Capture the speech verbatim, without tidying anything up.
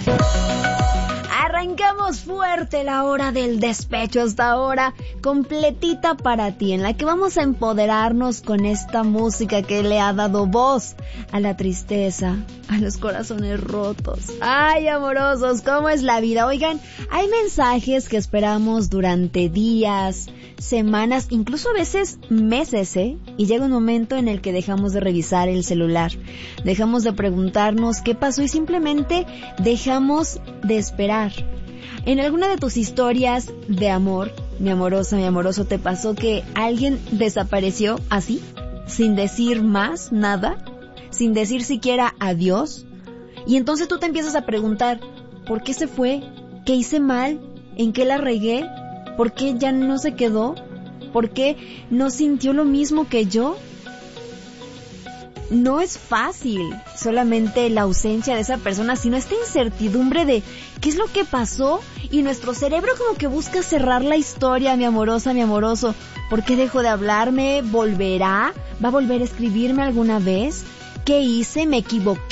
Arrancamos fuerte la hora del despecho, hasta ahora completita para ti, en la que vamos a empoderarnos con esta música que le ha dado voz a la tristeza, a los corazones rotos. Ay, amorosos, ¿cómo es la vida? Oigan, hay mensajes que esperamos durante días, semanas, incluso a veces meses, ¿eh? Y llega un momento en el que dejamos de revisar el celular, dejamos de preguntarnos qué pasó y simplemente dejamos de esperar. En alguna de tus historias de amor, mi amorosa, mi amoroso, ¿te pasó que alguien desapareció así? Sin decir más, nada, sin decir siquiera adiós. Y entonces tú te empiezas a preguntar, ¿por qué se fue? ¿Qué hice mal? ¿En qué la regué? ¿Por qué ya no se quedó? ¿Por qué no sintió lo mismo que yo? No es fácil solamente la ausencia de esa persona, sino esta incertidumbre de qué es lo que pasó, y nuestro cerebro como que busca cerrar la historia, mi amorosa, mi amoroso. ¿Por qué dejó de hablarme? ¿Volverá? ¿Va a volver a escribirme alguna vez? ¿Qué hice? ¿Me equivoqué?